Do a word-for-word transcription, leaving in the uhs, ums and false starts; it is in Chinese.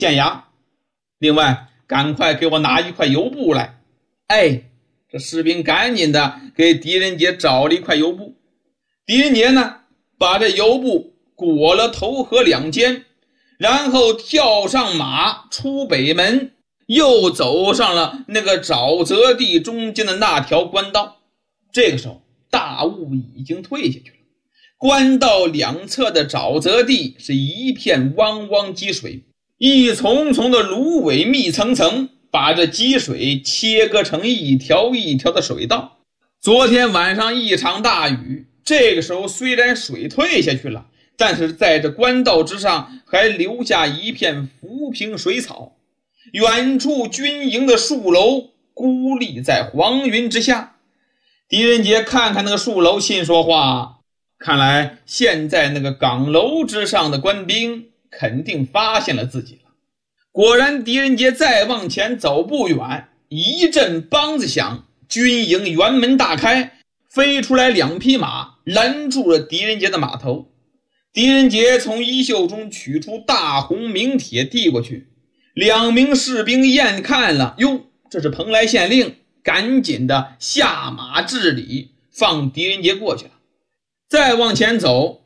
县衙。另外，赶快给我拿一块油布来。哎，这士兵赶紧的给狄仁杰找了一块油布。狄仁杰呢，把这油布裹了头和两肩，然后跳上马出北门，又走上了那个沼泽地中间的那条官道。这个时候大雾已经退下去了，官道两侧的沼泽地是一片汪汪积水，一丛丛的芦苇密层层，把这积水切割成一条一条的水道。昨天晚上一场大雨，这个时候虽然水退下去了，但是在这官道之上还留下一片浮萍水草。远处军营的树楼孤立在黄云之下。狄仁杰看看那个树楼，心说话，看来现在那个岗楼之上的官兵肯定发现了自己了。果然，狄仁杰再往前走不远，一阵梆子响，军营辕门大开，飞出来两匹马，拦住了狄仁杰的马头。狄仁杰从衣袖中取出大红名帖递过去，两名士兵验看了，哟，这是蓬莱县令，赶紧的下马致礼，放狄仁杰过去了。再往前走，